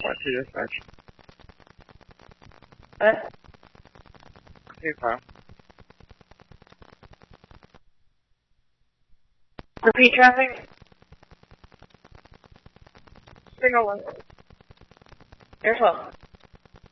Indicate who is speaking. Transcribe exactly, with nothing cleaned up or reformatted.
Speaker 1: Went to dispatch.
Speaker 2: What?
Speaker 1: Hey, pal.
Speaker 2: Repeat traffic. Signal one. Air twelve.